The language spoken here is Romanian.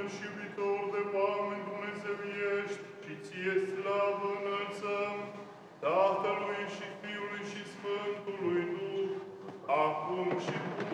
și iubitor de oameni dumnezeviești, și ție slavă înălțăm, Tatălui și Fiului și Sfântului Duh, acum și